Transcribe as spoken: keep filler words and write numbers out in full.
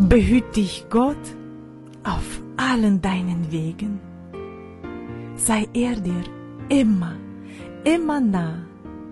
Behüt dich Gott auf allen deinen Wegen. Sei er dir immer, immer nah.